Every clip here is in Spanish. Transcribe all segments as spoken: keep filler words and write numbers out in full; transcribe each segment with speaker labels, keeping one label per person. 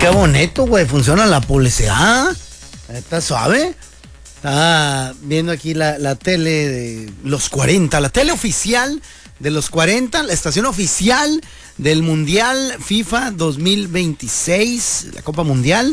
Speaker 1: qué bonito, güey. Funciona la publicidad. Está suave. Está viendo aquí la, la tele de los cuarenta, la tele oficial de los cuarenta, la estación oficial del Mundial FIFA dos mil veintiséis, la Copa Mundial.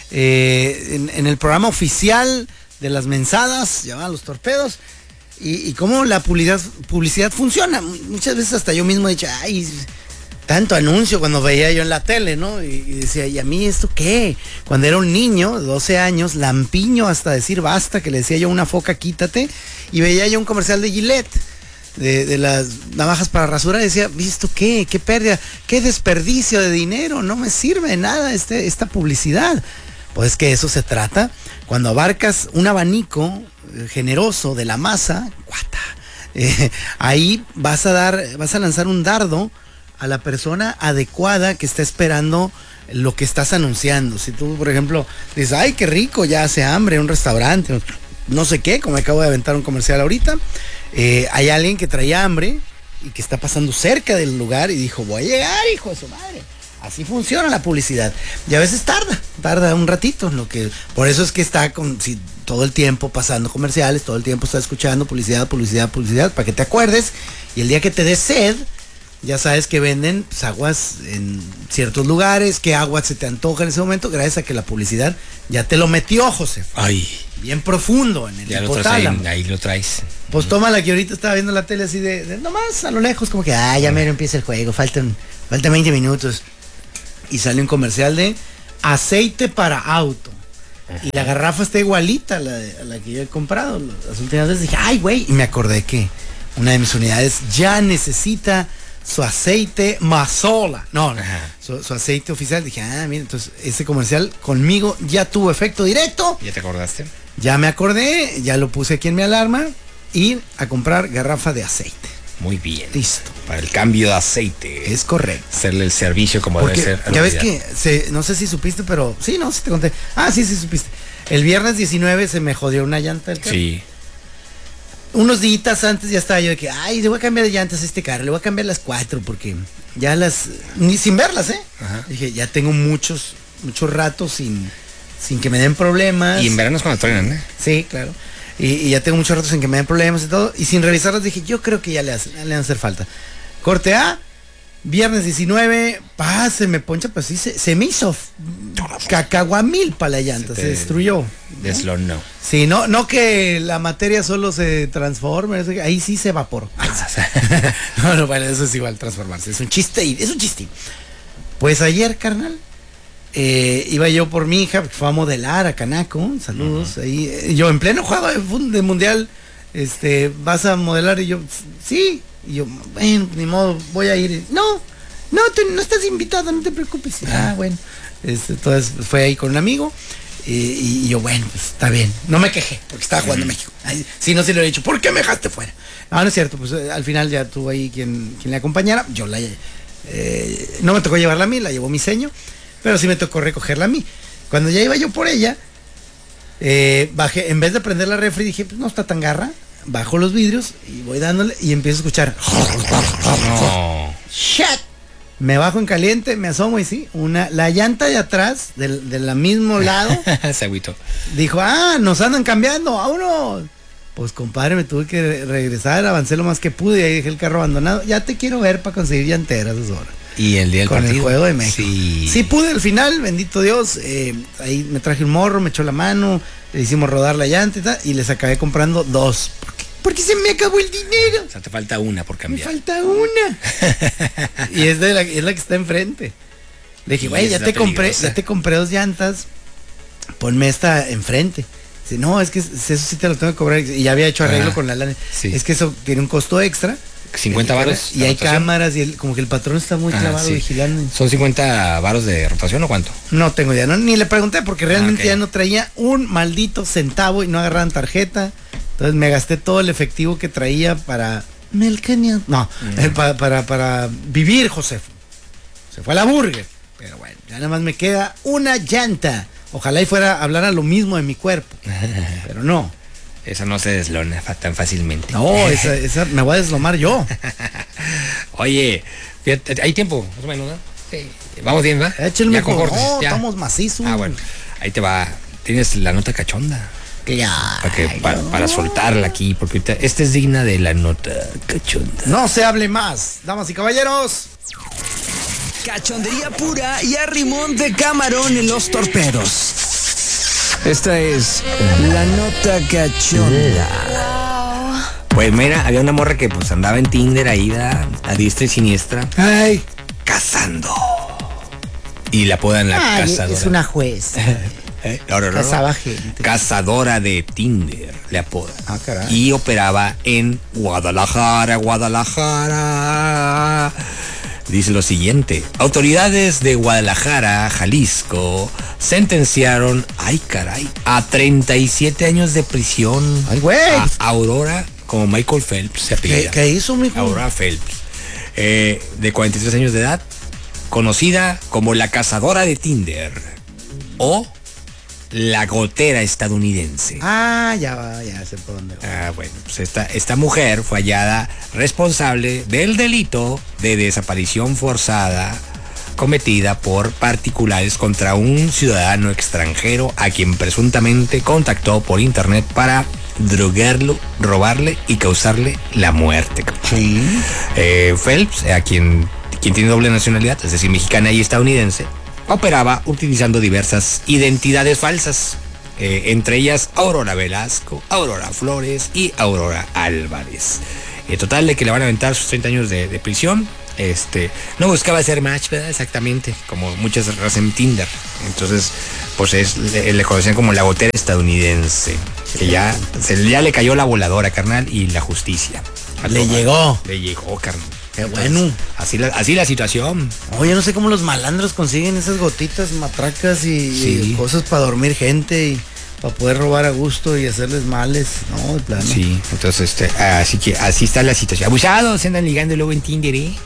Speaker 1: Eh, en, en el programa oficial de las mensadas, llamadas Los Torpedos. Y, y cómo la publicidad, publicidad funciona. Muchas veces hasta yo mismo he dicho, ay, tanto anuncio cuando veía yo en la tele, ¿no? Y, y decía, ¿y a mí esto qué? Cuando era un niño, doce años, lampiño hasta decir basta, que le decía yo a una foca, quítate, y veía yo un comercial de Gillette, de, de las navajas para rasurar, y decía, ¿esto qué? ¿Qué pérdida? ¿Qué desperdicio de dinero? No me sirve de nada este, esta publicidad. Pues que eso se trata. Cuando abarcas un abanico generoso de la masa, guata, eh, ahí vas a dar, vas a lanzar un dardo a la persona adecuada que está esperando lo que estás anunciando. Si tú, por ejemplo, dices, ay, qué rico, ya hace hambre, un restaurante, no sé qué, como acabo de aventar un comercial ahorita, eh, hay alguien que traía hambre y que está pasando cerca del lugar y dijo, voy a llegar, hijo de su madre. Así funciona la publicidad. Y a veces tarda, tarda un ratito. Lo que, por eso es que está con, si, todo el tiempo pasando comerciales, todo el tiempo está escuchando publicidad, publicidad, publicidad, para que te acuerdes. Y el día que te des sed, ya sabes que venden pues, aguas en ciertos lugares, qué agua se te antoja en ese momento, gracias a que la publicidad ya te lo metió, José.
Speaker 2: Ay.
Speaker 1: Bien profundo en el
Speaker 2: ya lo traes ahí, ahí lo traes.
Speaker 1: Pues tómala, que ahorita estaba viendo la tele así de, de nomás a lo lejos, como que, ah, ya mero empieza el juego, faltan, faltan veinte minutos. Y sale un comercial de aceite para auto. Ajá. Y la garrafa está igualita a la, a la que yo he comprado. Las últimas veces dije, ay, güey. Y me acordé que una de mis unidades ya necesita su aceite Mazola. No, no su, su aceite oficial. Dije, ah, mira, entonces ese comercial conmigo ya tuvo efecto directo.
Speaker 2: ¿Ya te acordaste?
Speaker 1: Ya me acordé, ya lo puse aquí en mi alarma. Ir a comprar garrafa de aceite.
Speaker 2: Muy bien.
Speaker 1: Listo.
Speaker 2: Para el cambio de aceite.
Speaker 1: Es correcto.
Speaker 2: Hacerle el servicio como
Speaker 1: porque
Speaker 2: debe ser.
Speaker 1: Ya ves que, se, no sé si supiste, pero sí, no, sí te conté. Ah, sí, sí supiste. El viernes diecinueve se me jodió una llanta del carro.
Speaker 2: Sí.
Speaker 1: Unos días antes ya estaba yo de que, ay, le voy a cambiar de llantas a este carro, le voy a cambiar las cuatro porque ya las, ni sin verlas, ¿eh? Ajá. Dije, ya tengo muchos, muchos ratos sin, sin que me den problemas.
Speaker 2: Y en verano es cuando truenan, ¿eh?
Speaker 1: Sí, claro. Y, y ya tengo muchos ratos en que me den problemas y todo. Y sin revisarlas dije, yo creo que ya le, hace, le van a hacer falta. Corte A, viernes diecinueve, pa, se me poncha, pues sí, se, se me hizo cacahuamil para la llanta, se, se destruyó.
Speaker 2: Deslonó.
Speaker 1: Sí, no, no que la materia solo se transforme, ahí sí se evaporó. no, no, bueno, eso es igual transformarse, es un chiste, es un chiste. Pues ayer, carnal, Eh, iba yo por mi hija, que fue a modelar a Canaco, saludos, uh-huh. ahí, eh, yo en pleno juego de, de mundial, este, vas a modelar, y yo, sí, y yo, bueno, ni modo, voy a ir, no, no, te, no estás invitado, no te preocupes, uh-huh. ah, bueno, este, entonces fue ahí con un amigo, eh, y, y yo, bueno, pues está bien, no me quejé, porque estaba jugando uh-huh. México, Ay, si no, se lo he dicho, ¿por qué me dejaste fuera? No, no es cierto, pues eh, al final ya tuvo ahí quien, quien le acompañara, yo la, eh, no me tocó llevarla a mí, la llevó mi seño, pero sí me tocó recogerla a mí. Cuando ya iba yo por ella, eh, bajé, en vez de prender la refri, dije, pues no está tan garra. Bajo los vidrios y voy dándole y empiezo a escuchar. No. Shit. Me bajo en caliente, me asomo y sí, una, la llanta de atrás, del, del mismo lado.
Speaker 2: Se agüitó.
Speaker 1: Dijo, ah, nos andan cambiando, a uno. Pues compadre, me tuve que regresar, avancé lo más que pude y ahí dejé el carro abandonado. Ya te quiero ver para conseguir llanteras, es hora.
Speaker 2: Y el día del
Speaker 1: con
Speaker 2: partido.
Speaker 1: El juego de México.
Speaker 2: Sí.
Speaker 1: Sí pude al final, bendito Dios. Eh, ahí me traje un morro, me echó la mano, le hicimos rodar la llanta y tal, y les acabé comprando dos. ¿Por qué? Porque se me acabó el dinero.
Speaker 2: O sea, te falta una por cambiar.
Speaker 1: Me falta una. y es de la, es la que está enfrente. Le dije, güey, ya te compré, ya te compré dos llantas. Ponme esta enfrente. Dice, no, es que eso sí te lo tengo que cobrar. Y ya había hecho arreglo ah, con la lana. Sí. Es que eso tiene un costo extra.
Speaker 2: cincuenta varos.
Speaker 1: Y hay rotación. Cámaras y el, como que el patrón está muy clavado ah, sí. vigilando.
Speaker 2: ¿Son cincuenta varos de rotación o cuánto?
Speaker 1: No tengo idea, no, ni le pregunté porque realmente ah, okay. ya no traía un maldito centavo y no agarraban tarjeta. Entonces me gasté todo el efectivo que traía para... Melcania. No, mm. eh, para, para, para vivir, José. Se fue a la burger. Pero bueno, ya nada más me queda una llanta. Ojalá y fuera a hablar a lo mismo de mi cuerpo. Pero no.
Speaker 2: Esa no se deslona tan fácilmente.
Speaker 1: No, esa, esa me voy a deslomar yo.
Speaker 2: Oye, fíjate, hay tiempo, más o menos, ¿no? Sí. Vamos bien, ¿va?
Speaker 1: Échale,
Speaker 2: ya
Speaker 1: mijo.
Speaker 2: con cortes,
Speaker 1: No,
Speaker 2: ya.
Speaker 1: estamos macizos.
Speaker 2: Ah, bueno. Ahí te va. Tienes la nota cachonda.
Speaker 1: Claro.
Speaker 2: Para, que, para, para soltarla aquí, porque ahorita esta es digna de la nota cachonda.
Speaker 1: No se hable más, damas y caballeros.
Speaker 3: Cachondería pura y a rimón de camarón en los torpedos. Esta es la nota cachonda.
Speaker 2: Pues mira, había una morra que pues andaba en Tinder ahí a, a diestra y siniestra.
Speaker 1: Ay.
Speaker 2: Cazando. Y la apodan la
Speaker 1: Ay,
Speaker 2: cazadora.
Speaker 1: es una juez.
Speaker 2: ¿Eh? No, no, no,
Speaker 1: Cazaba
Speaker 2: no.
Speaker 1: gente.
Speaker 2: Cazadora de Tinder, le apodan.
Speaker 1: Ah, caray.
Speaker 2: Y operaba en Guadalajara, Guadalajara. Dice lo siguiente: autoridades de Guadalajara, Jalisco, sentenciaron, ay caray, a treinta y siete años de prisión.
Speaker 1: Ay, güey.
Speaker 2: A Aurora, como Michael Phelps se
Speaker 1: ¿Qué,
Speaker 2: apellida.
Speaker 1: ¿Qué hizo, mijo?
Speaker 2: Aurora Phelps, eh, de cuarenta y tres años de edad, conocida como la cazadora de Tinder o la gotera estadounidense.
Speaker 1: Ah, ya va, ya sé por dónde va.
Speaker 2: Ah, bueno, pues esta, esta mujer fue hallada responsable del delito de desaparición forzada cometida por particulares contra un ciudadano extranjero a quien presuntamente contactó por internet para drogarlo, robarle y causarle la muerte.
Speaker 1: Sí.
Speaker 2: Eh, Phelps, a quien, quien tiene doble nacionalidad, es decir, mexicana y estadounidense, operaba utilizando diversas identidades falsas, eh, entre ellas Aurora Velasco, Aurora Flores y Aurora Álvarez. En total de que le van a aventar sus treinta años de, de prisión. Este, no buscaba hacer match, ¿verdad? Exactamente, como muchas razas en Tinder. Entonces, pues es, le, le conocían como la gotera estadounidense, que ya, se, ya le cayó la voladora, carnal, y la justicia.
Speaker 1: Le llegó.
Speaker 2: Le llegó, carnal.
Speaker 1: Qué bueno.
Speaker 2: Así la, así la situación.
Speaker 1: Oye, no sé cómo los malandros consiguen esas gotitas, matracas y,
Speaker 2: Sí.
Speaker 1: y cosas para dormir gente y para poder robar a gusto y hacerles males. No, de plano.
Speaker 2: Sí, entonces, este, así que así está la situación. Abusados, se andan ligando luego en Tinder, ¿eh?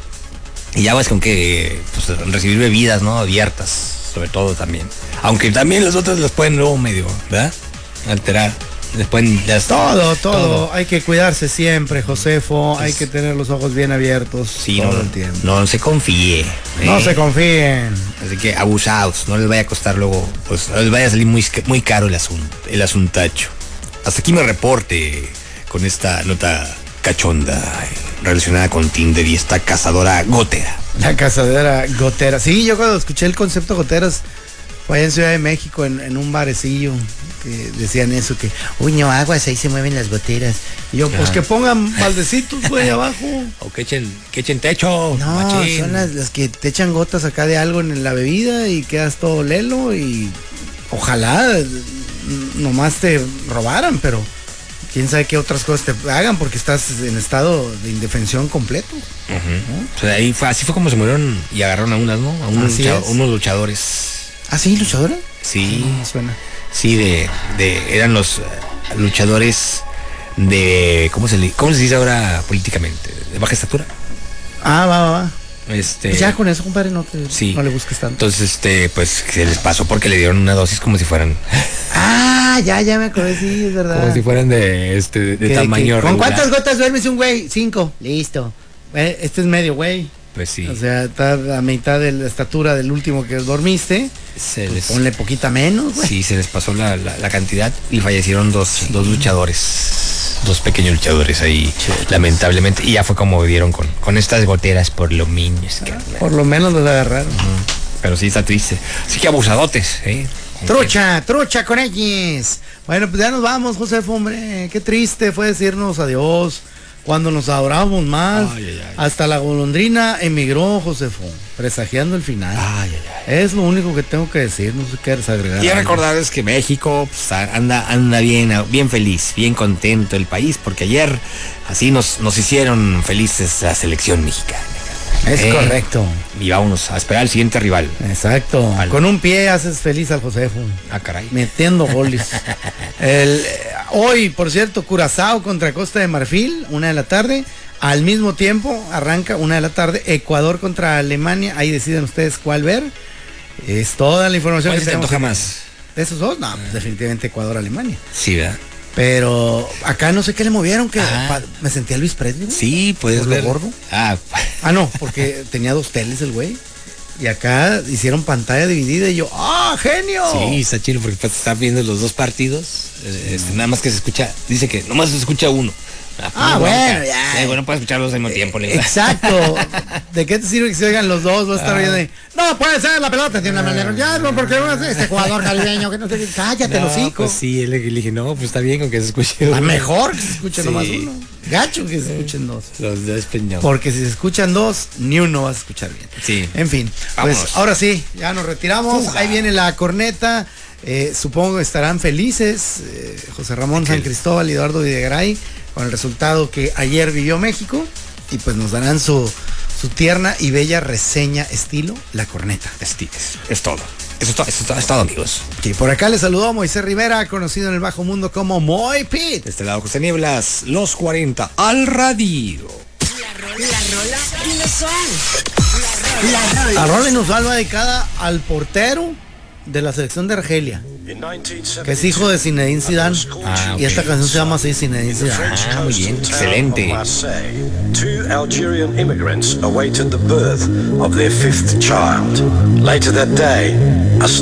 Speaker 2: Y ya vas con que pues, recibir bebidas, ¿no? Abiertas, sobre todo también. Aunque también las otras las pueden luego medio, ¿verdad? Alterar. Les pueden... Las,
Speaker 1: Todo, todo, hay que cuidarse siempre, Josefo. Hay que tener los ojos bien abiertos
Speaker 2: Sí,
Speaker 1: todo
Speaker 2: no,
Speaker 1: el tiempo.
Speaker 2: no se confíe. ¿eh?
Speaker 1: No se confíen.
Speaker 2: Así que abusados, no les vaya a costar luego, pues no les vaya a salir muy, muy caro el asunto, el asuntacho. Hasta aquí me reporte con esta nota cachonda eh, relacionada con Tinder y esta cazadora gotera.
Speaker 1: La cazadera gotera. Sí, yo cuando escuché el concepto goteras fue allá en Ciudad de México, en, en un barecillo, que decían eso, que, uy, no, aguas, ahí se mueven las goteras. Y yo, pues
Speaker 2: Ajá.
Speaker 1: que pongan baldecitos, güey, abajo.
Speaker 2: O que echen, que echen techo.
Speaker 1: No,
Speaker 2: machín.
Speaker 1: son las, las que te echan gotas acá de algo en la bebida y quedas todo lelo y ojalá mm, nomás te robaran, pero quién sabe qué otras cosas te hagan porque estás en estado de indefensión completo.
Speaker 2: Uh-huh. O sea, ahí fue, así fue como se murieron y agarraron a unas, ¿no? A unos,
Speaker 1: Así
Speaker 2: lucha-
Speaker 1: es.
Speaker 2: unos luchadores.
Speaker 1: ¿Ah, sí, luchadora?
Speaker 2: Sí,
Speaker 1: No, suena.
Speaker 2: sí, de, de eran los eh, luchadores de, ¿cómo se le, cómo se dice ahora políticamente? De baja estatura.
Speaker 1: Ah, va, va, va.
Speaker 2: Este,
Speaker 1: Pues ya con eso, compadre, no, te,
Speaker 2: sí.
Speaker 1: no le busques tanto.
Speaker 2: Entonces, este, pues se les pasó porque le dieron una dosis como si fueran,
Speaker 1: Ah, ya, ya me acordé, sí, es verdad.
Speaker 2: como si fueran de, este, de
Speaker 1: Que-
Speaker 2: tamaño
Speaker 1: que- ¿Con
Speaker 2: regular.
Speaker 1: cuántas gotas duermes un güey? Cinco. Listo. Eh, Este es medio güey.
Speaker 2: Pues sí,
Speaker 1: O sea, está a mitad de la estatura del último que dormiste.
Speaker 2: se les,
Speaker 1: Ponle poquita menos, güey.
Speaker 2: sí, se les pasó la, la, la cantidad y fallecieron dos, dos luchadores, dos pequeños luchadores ahí, lamentablemente. Y ya fue como vivieron con, con estas goteras por lo menos. carnal.
Speaker 1: Por lo menos los agarraron.
Speaker 2: Pero sí está triste. Así que abusadotes, ¿eh?
Speaker 1: Trucha, trucha con ellos. Bueno, pues ya nos vamos, Josefo, hombre. Qué triste fue decirnos adiós cuando nos adorábamos más.
Speaker 2: Ay, ay, ay.
Speaker 1: Hasta la golondrina emigró, Josefo, presagiando el final.
Speaker 2: Ay, ay, ay.
Speaker 1: Es lo único que tengo que decir, no sé qué agregar.
Speaker 2: Y
Speaker 1: algo.
Speaker 2: recordarles que México pues, anda, anda bien, bien feliz, bien contento el país, porque ayer así nos, nos hicieron felices la selección mexicana.
Speaker 1: Es
Speaker 2: Eh,
Speaker 1: correcto.
Speaker 2: Y vámonos a esperar al siguiente rival.
Speaker 1: Exacto.
Speaker 2: Al-
Speaker 1: Con un pie haces feliz al Josefo.
Speaker 2: Ah, caray.
Speaker 1: Metiendo goles. El, eh, hoy, por cierto, Curazao contra Costa de Marfil, una de la tarde. Al mismo tiempo, arranca una de la tarde, Ecuador contra Alemania. Ahí deciden ustedes cuál ver. Es toda la información
Speaker 2: ¿Cuál
Speaker 1: que
Speaker 2: se te
Speaker 1: tenemos.
Speaker 2: antoja más?
Speaker 1: ¿De esos dos? No, pues definitivamente Ecuador-Alemania.
Speaker 2: Sí, ¿verdad?
Speaker 1: Pero acá no sé qué le movieron, que
Speaker 2: Ah.
Speaker 1: pa- me sentía Luis Presley. ¿no?
Speaker 2: Sí, puedes
Speaker 1: ¿Por lo
Speaker 2: ver.
Speaker 1: gordo?
Speaker 2: Ah,
Speaker 1: Ah, no, porque tenía dos teles el güey. Y acá hicieron pantalla dividida y yo, ¡ah, genio!
Speaker 2: Sí, está chido porque pues, está viendo los dos partidos. Eh, este, nada más que se escucha, dice que nomás se escucha uno.
Speaker 1: Ah, ah bueno, ya.
Speaker 2: Eh, bueno, para escucharlos al mismo tiempo.
Speaker 1: Eh, exacto. ¿De qué te sirve que se oigan los dos? Va a estar viendo de, no, puede ser la pelota, tiene una manera. Ya, no, porque este jugador caribeño que no te cállate,
Speaker 2: no,
Speaker 1: los hijos.
Speaker 2: Pues sí, le, le dije, no, pues está bien con que se escuche uno.
Speaker 1: Mejor que se escuche sí. nomás uno. Gacho que se escuchen dos.
Speaker 2: Los dos peñones.
Speaker 1: Porque si se escuchan dos, ni uno va a escuchar bien.
Speaker 2: Sí.
Speaker 1: En fin,
Speaker 2: Vámonos.
Speaker 1: Pues ahora sí, ya nos retiramos. Fuga. Ahí viene la corneta. Eh, supongo que estarán felices eh, José Ramón San Cristóbal y Eduardo Videgaray con el resultado que ayer vivió México y pues nos darán su, su tierna y bella reseña estilo La Corneta.
Speaker 2: Es, es, es todo. Eso es todo, eso es todo, es todo, amigos.
Speaker 1: Y por acá les saludó Moisés Rivera, conocido en el bajo mundo como Moy Pit.
Speaker 2: De este lado José Nieblas, los cuarenta al radio.
Speaker 4: La rola, la rola inusual. La rola.
Speaker 1: La rola inusual va dedicada al portero de la selección de Argelia, que es hijo de Zinedine Zidane.
Speaker 2: Ah, okay.
Speaker 1: Y esta canción se llama así, Zinedine Zidane.
Speaker 2: Ah, muy bien, excelente.
Speaker 5: Two Algerian immigrants awaited the birth of their fifth child. Later that day, a